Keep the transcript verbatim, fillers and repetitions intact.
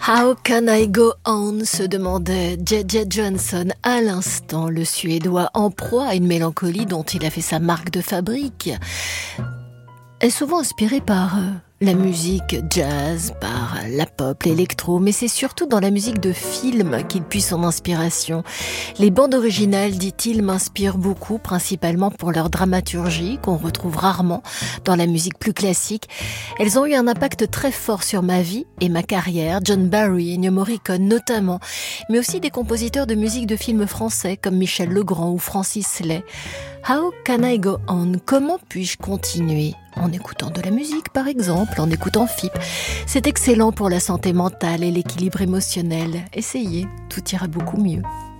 How can I go on se demandait J J Johnson à l'instant, le Suédois en proie à une mélancolie dont il a fait sa marque de fabrique. Est souvent inspiré par euh, la musique jazz, par la pop, l'électro, mais c'est surtout dans la musique de film qu'il puise son inspiration. Les bandes originales, dit-il, m'inspirent beaucoup, principalement pour leur dramaturgie, qu'on retrouve rarement dans la musique plus classique. Elles ont eu un impact très fort sur ma vie et ma carrière, John Barry, Ennio Morricone notamment, mais aussi des compositeurs de musique de films français comme Michel Legrand ou Francis Lay. How can I go on? Comment puis-je continuer? En écoutant de la musique, par exemple, en écoutant F I P. C'est excellent pour la santé mentale et l'équilibre émotionnel. Essayez, tout ira beaucoup mieux.